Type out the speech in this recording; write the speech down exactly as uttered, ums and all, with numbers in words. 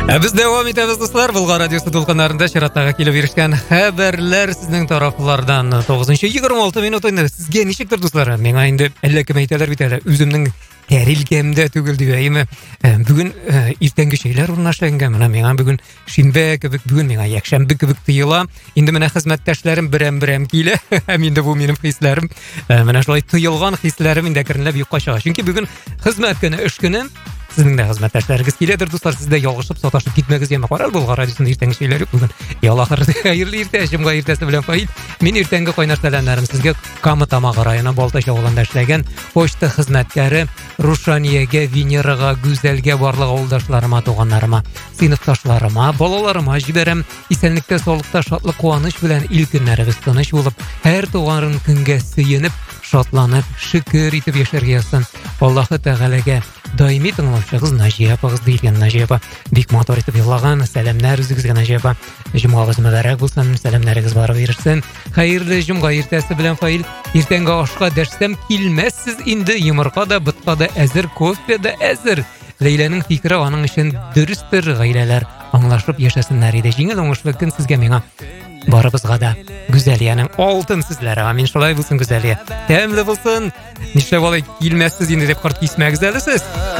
Biz devam etamiz dostlar. Bulgar radiosu толқындарында шираттағы келіп ерішкен хабарлар сіздің тарафлардан тоғызыншы жиырма алты минут ойнады. Сізге нешіктір достар? Мен айында әлі кім айталар бітәлі. Үзімнің тәрилгемді төгілді бәйімі. Бүгін ертеңгі шейлер орнашылығынға. Мен бүгін шенбе кібік, бүгін мен якшәмбі кібік тыйыла. Енді мені қызметтәшлерім бірәм-бірәм кейлі. Әмінде бұл менің хисләрім. Мені шылай тыйылған хисләрім енді кірінләп юққа шыға. Чүнки бүгін қызмет күні, үш күні сіздің де қызметтәшлеріңіз келедір достар. Сізде ялғышып, саташып кетмегіз емі қарал болға радиосында ертеңгі шейлер бүгін. Ял ақырды қайырлы ерте, жымға ертесі білен фаид. Мен ертеңгі қойнаш сәлемдерім сізге Камы тамағы райына Балташа оланда эшләгән почта хезмәткәре Рушаниягә, Венераға, Гүзәлгә, барлык авылдашларыма, туганнарыма, сыйныфташларыма, балаларыма җибәрәм. Исәнлектә, саулыкта, шатлык, куаныч белән ил көннәрегез тыныч булып, һәр туган көнгә сөенеп, шатланып, шөкер итеп яшәргә язсын. Аллаһы Тәгаләгә даими тыңлаучыгыз Наҗия апагыз дигән. Наҗия апа бик матур итеп йлаган. Сәламнар үзегезгә Наҗия апа. Җомгагыз мөбарәк булсын, сәламнарыгыз барып йөрсен. Хәерле җомга иртәсе белән фаил. Иртәнге ашка дәшсәм килмәссез инде. Йомырка да, бутка да әзер, кофе да әзер. Ләйләнең фикере аның өчен дөрестер. Гаиләләр аңлашып яшәсеннәр иде. Җиңел уңышлы көн сезгә, миңа. Барыбызга да Гүзәлияның алтын сүзләре. Амин, шулай булсын Гүзәлия. Тәмле булсын. Нишләп алай килмәссез инде дип кырт кисмәгез әле сез.